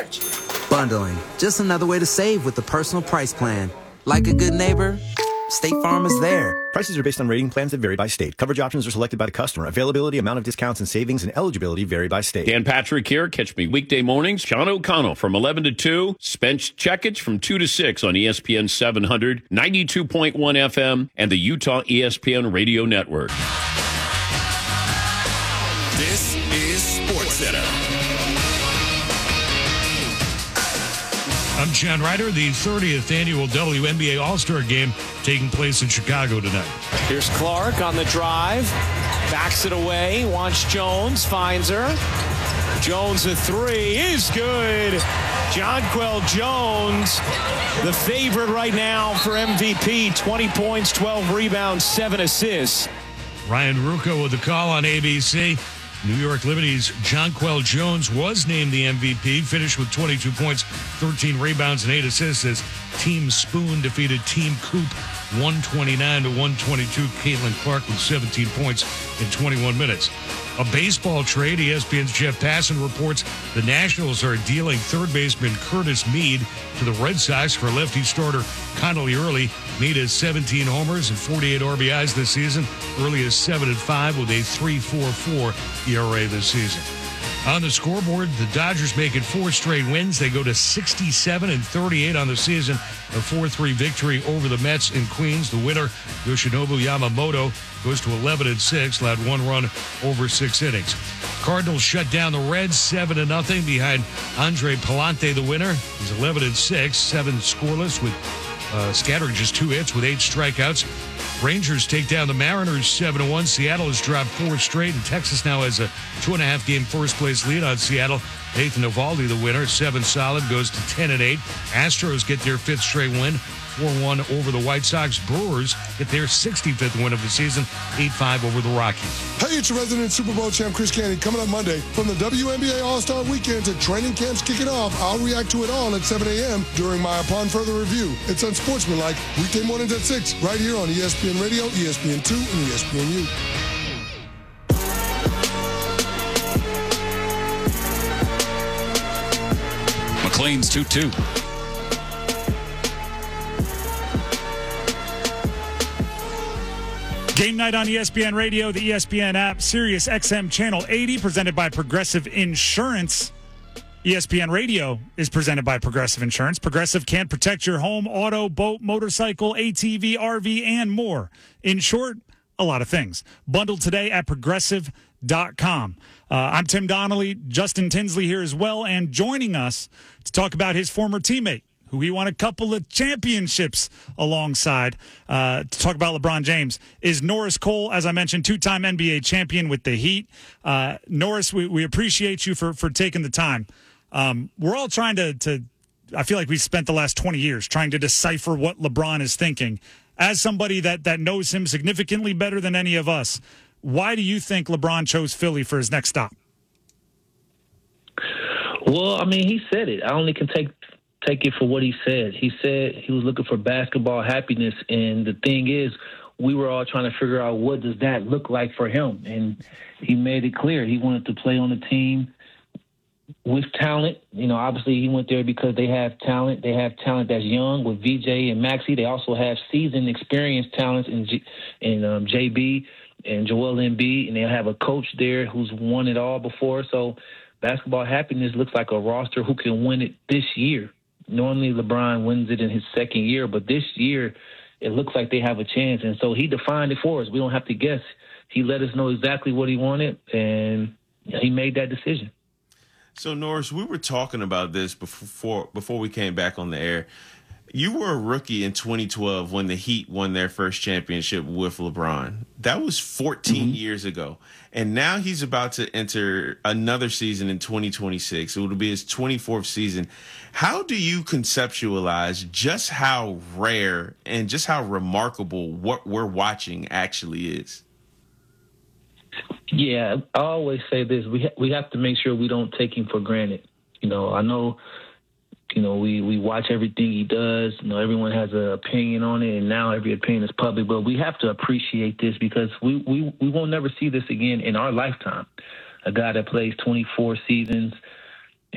stretch. Bundling, just another way to save with the personal price plan. Like a good neighbor, State Farm is there. Prices are based on rating plans that vary by state. Coverage options are selected by the customer. Availability, amount of discounts and savings, and eligibility vary by state. Dan Patrick here. Catch me weekday mornings. Sean O'Connell from 11 to 2. Spence Checkage from 2 to 6 on ESPN 700, 92.1 FM, and the Utah ESPN Radio Network. This is SportsCenter. I'm John Ryder. The 30th annual WNBA All-Star Game taking place in Chicago tonight. Here's Clark on the drive. Backs it away. Wants Jones. Finds her. Jones a three is good. Jonquel Jones, the favorite right now for MVP. 20 points, 12 rebounds, 7 assists. Ryan Ruocco with the call on ABC. New York Liberty's Jonquel Jones was named the MVP, finished with 22 points, 13 rebounds, and 8 assists as Team Spoon defeated Team Coop 129-122. Caitlin Clark with 17 points in 21 minutes. A baseball trade. ESPN's Jeff Passan reports the Nationals are dealing third baseman Curtis Mead to the Red Sox for lefty starter Connolly Early. Mead has 17 homers and 48 RBIs this season. Early is 7-5 with a 3.44 ERA this season. On the scoreboard, the Dodgers make it 4 straight wins. They go to 67-38 on the season. A 4-3 victory over the Mets in Queens. The winner, Yoshinobu Yamamoto, goes to 11-6, allowed 1 run over 6 innings. Cardinals shut down the Reds 7-0 behind Andre Palante, the winner. He's 11-6, 7 scoreless with scattering just 2 hits with 8 strikeouts. Rangers take down the Mariners 7-1. Seattle has dropped 4 straight, and Texas now has a 2.5 game first-place lead on Seattle. Nathan Eovaldi, the winner, 7 solid, goes to 10-8. Astros get their 5th straight win, 4-1 over the White Sox. Brewers get their 65th win of the season, 8-5 over the Rockies. Hey, it's your resident Super Bowl champ, Chris Canty, coming up Monday. From the WNBA All-Star Weekend to training camps kicking off, I'll react to it all at 7 a.m. during my Upon Further Review. It's unsportsmanlike, weekday mornings at 6, right here on ESPN Radio, ESPN2, and ESPNU. McLean's 2-2. Game night on ESPN Radio, the ESPN app, Sirius XM Channel 80, presented by Progressive Insurance. ESPN Radio is presented by Progressive Insurance. Progressive can protect your home, auto, boat, motorcycle, ATV, RV, and more. In short, a lot of things. Bundle today at Progressive.com. I'm Tim Donnelly, Justin Tinsley here as well, and joining us to talk about his former teammate, who he won a couple of championships alongside, to talk about LeBron James, is Norris Cole, as I mentioned, 2-time NBA champion with the Heat. Norris, we appreciate you for taking the time. We're all trying to I feel like we've spent the last 20 years trying to decipher what LeBron is thinking. As somebody that knows him significantly better than any of us, why do you think LeBron chose Philly for his next stop? Well, I mean, he said it. I only can take it for what he said. He said he was looking for basketball happiness, and the thing is, we were all trying to figure out what does that look like for him, and he made it clear he wanted to play on a team with talent. You know, obviously he went there because they have talent. They have talent that's young with VJ and Maxey. They also have seasoned, experienced talents in JB and Joel Embiid, and they have a coach there who's won it all before. So basketball happiness looks like a roster who can win it this year. Normally LeBron wins it in his second year, but this year it looks like they have a chance. And so he defined it for us. We don't have to guess. He let us know exactly what he wanted, and he made that decision. So, Norris, we were talking about this before we came back on the air. You were a rookie in 2012 when the Heat won their first championship with LeBron. That was 14 years ago. And now he's about to enter another season in 2026. It will be his 24th season. How do you conceptualize just how rare and just how remarkable what we're watching actually is? Yeah, I always say this. We have to make sure we don't take him for granted. You know, I know, you know, we watch everything he does. You know, everyone has an opinion on it, and now every opinion is public. But we have to appreciate this because we won't never see this again in our lifetime. A guy that plays 24 seasons,